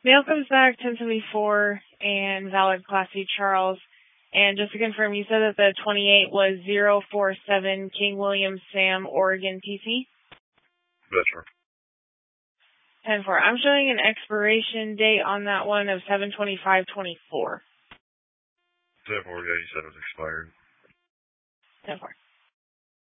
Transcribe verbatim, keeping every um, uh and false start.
Mail comes back ten seventy-four and valid Class C Charles. And just to confirm, you said that the twenty-eight was zero four seven King William Sam, Oregon, T C? That's right. ten four. I'm showing an expiration date on that one of seven twenty-five twenty-four. ten four, yeah, you said it was expired. ten four.